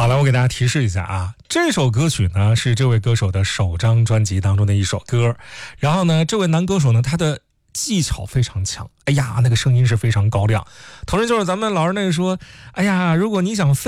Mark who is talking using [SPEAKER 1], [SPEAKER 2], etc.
[SPEAKER 1] 了，我给大家提示一下啊，这首歌曲呢是这位歌手的首张专辑当中的一首歌，然后呢，这位男歌手呢，他的技巧非常强，哎呀，那个声音是非常高亮。同时就是咱们老师那个说，哎呀，如果你想